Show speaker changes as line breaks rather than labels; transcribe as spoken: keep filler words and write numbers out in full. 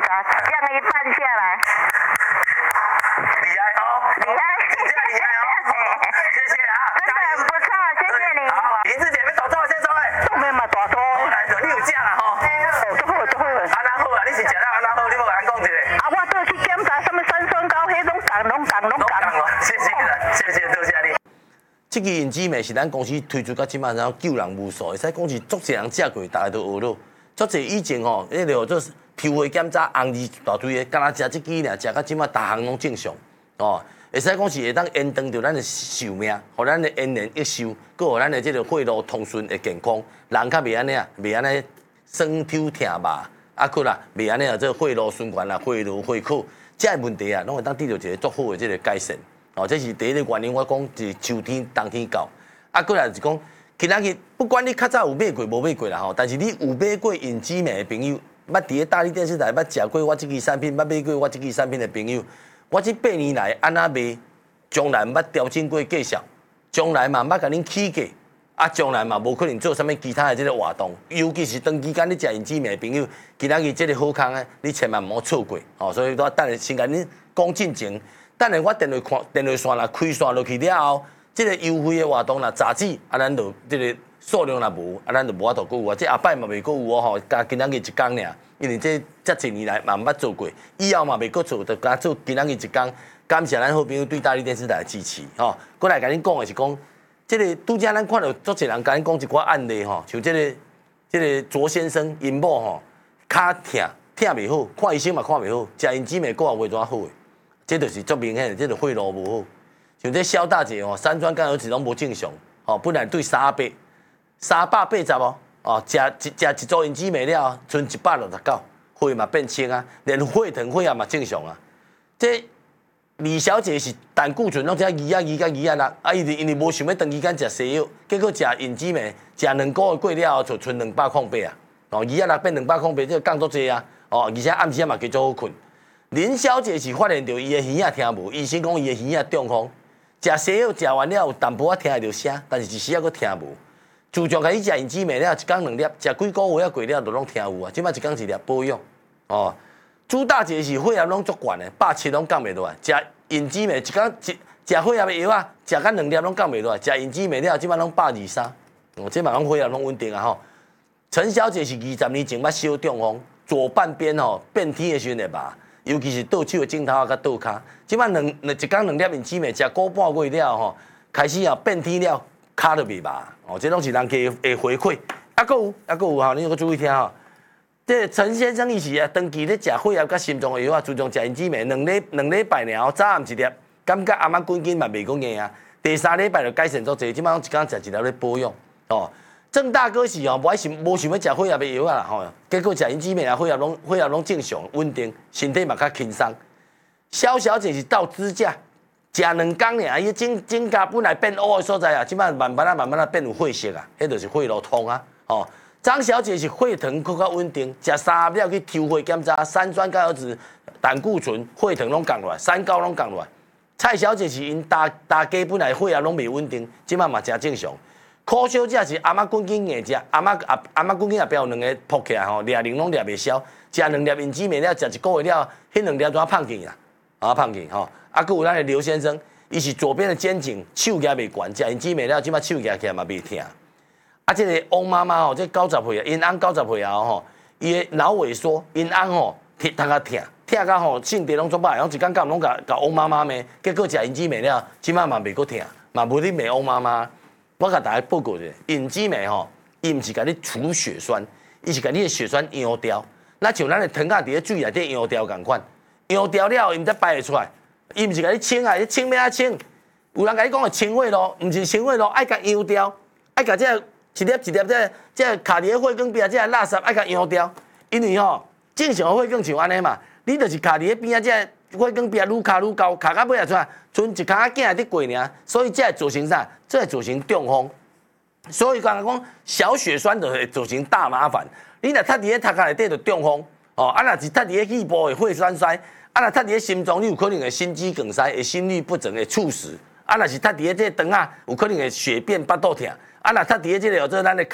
加降一半下来。
厉害哦，
厉害，
真正厉害哦，谢谢啊，
真的很不错，谢谢你。
好，银子姐要大错先做诶，
都没嘛大错。
好来，你有食啦吼？
哦，做好做好。
安那好啊，你是食了安那好，你无甲咱讲一下。
啊，我倒去检查什么三酸高，迄拢共拢共拢共。
谢谢啦，谢谢多谢你。
这支银子妹是咱公司推出到即马，然后救人无数，会使讲是足侪人食过，大家都学到。足侪以前吼，迄个做抽血检查，红字一大堆的，敢若食即支尔，食到即马，逐项拢正常哦。会使讲是会当延长着咱的寿命，互咱的延年益寿，搁互咱的即个血路通顺的健康，人较袂安尼啊，袂安尼酸抽疼麻，啊，搁啦袂安尼啊，这血路循环啦，血路血口，这个问题啊，拢会当得到一个足好的即个改善。哦，这是第一个原因，我讲是秋天、冬天到，啊，过来是讲，今仔日不管你较早有买过无买过啦吼，但是你有买过银之美的朋友，捌伫个大力电视台捌食过我即支产品，捌买过我即支产品的朋友。我这八年来安那卖，将来毋捌调整过计数，将来嘛毋捌甲恁起价，啊，将来嘛无可能做啥物其他的即个活动，尤其是长期间你食银之美的朋友，今仔日即个好康诶，你千万毋好错过哦。所以我等下先甲恁讲进前，等下我电话看电话线啦开线落去了后，即个优惠的活动啦，杂志啊，咱就即个数量若无，啊，咱就无法度购有啊。即后摆嘛袂购有哦吼，加今仔日一工尔。因为这这一年来嘛毋捌做过，以后嘛袂搁做，就加做今仔日一工。感谢咱好朋友对大力电视台的支持吼。过来甲恁讲的是讲，即个拄则咱看到足侪人甲恁讲一寡案例吼，像即个即个卓先生因某吼，骹疼疼袂好，看医生嘛看袂好，食因姊妹个也袂怎好诶，这就是足明显的，这个血路无好。像这萧大姐吼，三酸甘油酯拢无正常，吼，本来对三百三百八十哦。哦，食一食一组银姊妹了，剩一百六十九，血嘛变清啊，连血糖血压嘛正常啊。这李小姐是胆固醇拢只二啊二甲二啊六，啊伊因为无想要长期间食西药，结果食银姊妹食两个月过了后，就剩两百空八啊。哦，二啊六变两百空八，这个降足济啊。哦，而且暗时嘛加足好困。林小姐是发现到伊的耳仔听无，医生讲伊的耳仔中风，食西药食完了有淡薄仔听会到声，但是一时啊佫听无。自从开始食银姊妹了，一工两粒，食几个月啊过了，就拢听有啊。即摆一工一粒保养。哦，朱大姐是血压拢足悬的，百七拢降袂落来。食银姊妹一工一食血压的药啊，食甲两粒拢降袂落来。食银姊妹了，即摆拢百二三。哦，即摆拢血压拢稳定啊吼。陈小姐是二十年前捌小中风，左半边吼变天的时阵会麻，尤其是倒手的镜头啊甲倒骹。即摆两两一工两粒银姊妹，食个半月了吼，开始啊变天了。骹都袂麻，哦，这拢是人家的回馈。啊，搁有，啊，搁有吼，你搁注意听吼。这陈先生伊是啊，长期咧食血压甲心脏的药啊，自从食银姊妹两礼两礼拜了，早暗一粒，感觉阿妈滚筋嘛袂讲硬啊。第三礼拜就改善足济，即摆拢一工食一粒咧保养。哦，郑大哥是哦，无爱想无想要食血压的药啊，吼，结果食银姊妹啊，血压拢血压拢正常稳定，身体嘛较轻松。肖小姐是到支架。食两工尔，伊指指甲本来变乌的所在啊，即摆慢慢啊慢慢啊变有血色啊，迄就是血路通啊。哦，张小姐是血糖更较稳定，食三粒去抽血检查，三酸甘油酯、胆固醇、血糖拢降落来，三高拢降落来。蔡小姐是因大大家本来血压拢袂稳定，即摆嘛诚正常。柯小姐是阿妈滚筋硬食，阿妈阿阿妈滚筋后壁有两个扑起来吼，掠零拢掠袂消，食两粒银姊妹了，食一个月了，迄两粒怎啊胖去啦？啊胖去吼。啊，佮有咱的刘先生，伊是左边的肩颈手举袂悬，食银姊妹了，即摆手举起来嘛袂疼。啊，即、这个翁妈妈吼，这九十岁啊，因翁九十岁后吼，伊的脑萎缩，因翁吼疼，头壳疼，疼到吼性地拢做歹，然后一工甲拢甲甲翁妈妈骂，结果食银姊妹了，即摆嘛袂搁疼，嘛无你骂翁妈妈。我甲大家报告者，银姊妹吼，伊毋是甲你除血栓，伊是甲你的血栓溶掉，那像咱的糖仔伫咧水内底溶掉共款，溶掉了，伊毋则排会出来。伊毋是甲你清啊，你清要安清？有人甲你讲的清血咯，毋是清血咯，爱甲溶掉，爱甲这一粒一粒这这卡伫咧血管边啊，这垃圾爱甲溶掉。因为吼，正常的血管像安尼嘛，你就是卡伫咧边啊，这血管边愈卡愈高，卡到尾啊出来，剩一卡仔囝伫过尔，所以这会造成啥？这会造成中风。所以刚才讲小血栓就会造成大麻烦。你若塌伫咧头壳内底就中风，哦，啊若是塌伫咧肺部的血栓塞。啊，若塌伫咧心脏，你有可能会心肌梗塞，会心律不整，会猝死。啊，若是塌伫咧这肠啊，有可能会血便巴肚疼。啊，若塌伫咧这个叫做咱的